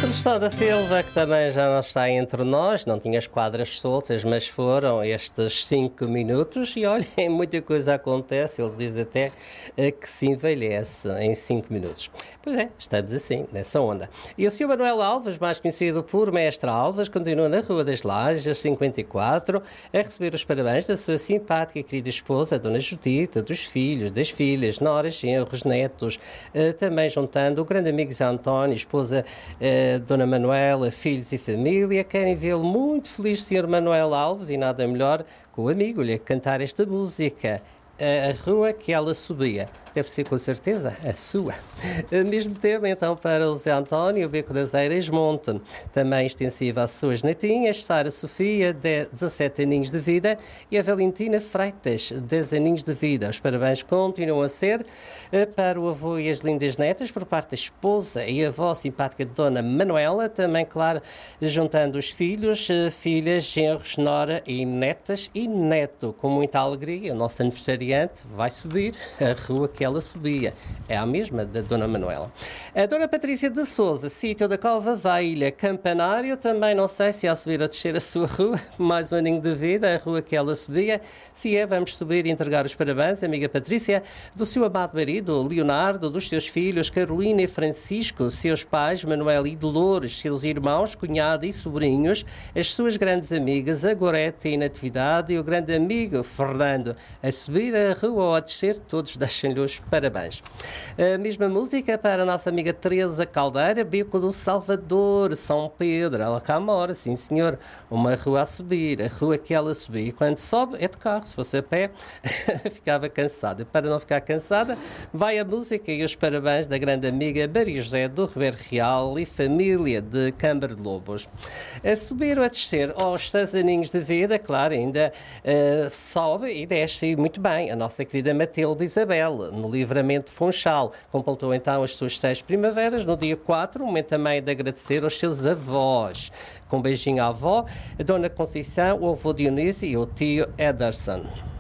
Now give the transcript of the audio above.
Cristão da Silva, que também já não está entre nós, não tinha as quadras soltas, mas foram estes 5 minutos e olhem, muita coisa acontece, ele diz até que se envelhece em 5 minutos. Pois é, estamos assim, nessa onda. E o Sr. Manuel Alves, mais conhecido por Mestre Alves, continua na Rua das Lajes, 54, a receber os parabéns da sua simpática e querida esposa, Dona Judita, dos filhos, das filhas, noras, genros, netos, também juntando o grande amigo Zé António, esposa Dona Manuela, filhos e família. Querem vê-lo muito feliz, Sr. Manuel Alves, e nada melhor que o amigo lhe cantar esta música, A Rua que Ela Subia. Deve ser com certeza a sua. Mesmo tema então para o Zé António, o Beco das Eiras Monte. Também extensiva às suas netinhas, Sara Sofia, 17 aninhos de vida, e a Valentina Freitas, 10 aninhos de vida. Os parabéns continuam a ser para o avô e as lindas netas, por parte da esposa e avó simpática de Dona Manuela. Também, claro, juntando os filhos, filhas, genros, nora e netas e neto. Com muita alegria, o nosso aniversariante vai subir a rua que ela subia. É a mesma da Dona Manuela. A Dona Patrícia de Sousa, sítio da Cova da Ilha, Campanário, também não sei se a subir ou descer a sua rua, mais um aninho de vida, a rua que ela subia. Se é, vamos subir e entregar os parabéns, amiga Patrícia, do seu amado marido, Leonardo, dos seus filhos, Carolina e Francisco, seus pais, Manuel e Dolores, seus irmãos, cunhado e sobrinhos, as suas grandes amigas, a Gorete e Natividade, e o grande amigo, Fernando. A subir a rua ou a descer, todos deixem-lhe os parabéns. A mesma música para a nossa amiga Teresa Caldeira, Beco do Salvador, São Pedro. Ela cá mora, sim senhor. Uma rua a subir, a rua que ela subir. E quando sobe, é de carro. Se fosse a pé, ficava cansada. Para não ficar cansada, vai a música e os parabéns da grande amiga Maria José do Ribeiro Real e família de Câmara de Lobos. A subir ou a descer aos 6 aninhos de vida, claro, ainda sobe e desce muito bem. A nossa querida Matilde Isabel, no Livramento Funchal, completou então as suas 6 primaveras no dia 4, momento também de agradecer aos seus avós. Com um beijinho à avó, a Dona Conceição, o avô Dionísio e o tio Ederson.